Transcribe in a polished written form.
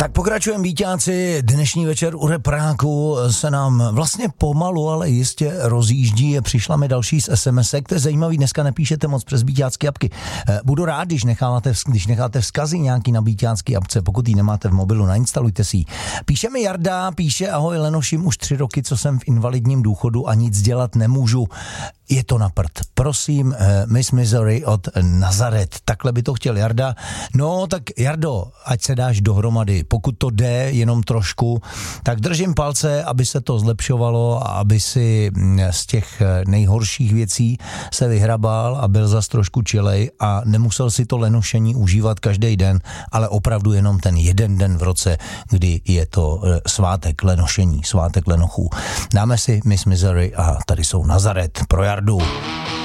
Tak pokračujeme, víťáci. Dnešní večer u Repráku se nám vlastně pomalu, ale jistě rozjíždí. Přišla mi další z SMS-ek. To je zajímavý, dneska nepíšete moc přes víťácké apky. Budu rád, když necháte vzkazy nějaký na víťácké apce. Pokud ji nemáte v mobilu, nainstalujte si ji. Píše mi Jarda, píše: ahoj Lenoším, už 3 roky, co jsem v invalidním důchodu a nic dělat nemůžu. Je to na prd. Prosím, Miss Misery od Nazaret. Takhle by to chtěl Jarda. No tak Jardo, ať se dáš dohromady. Pokud to jde jenom trošku, tak držím palce, aby se to zlepšovalo a aby si z těch nejhorších věcí se vyhrabal a byl zas trošku chilej a nemusel si to lenošení užívat každý den, ale opravdu jenom ten jeden den v roce, kdy je to svátek lenošení, svátek lenochů. Dáme si Miss Misery a tady jsou Nazaret pro Jardu.